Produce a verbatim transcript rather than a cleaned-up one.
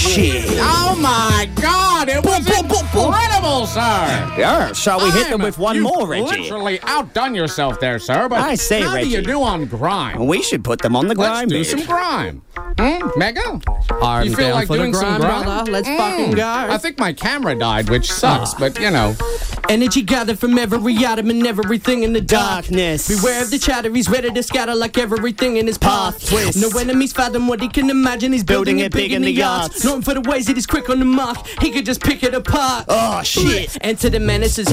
shit. Oh, my God. It was incredible, sir. Yeah, shall we hit them I'm- with one you've more, Reggie? literally outdone yourself there, sir. But I say, how Reggie. do you do on grime? We should put them on the Let's grime do bed. some grime. Hmm? Mega? I'm You feel down like for the doing some grind, grime? brother. Let's Mm. fucking go. I think my camera died, which sucks, but you know. Energy gathered from every atom and everything in the dark. Darkness. Beware of the chatter, he's ready to scatter like everything in his path. Path twist. No enemies fathom what he can imagine. He's building, it big in the yards. Known for the ways that he's quick on the mark. He could just pick it apart. Oh, shit. Enter the menaces.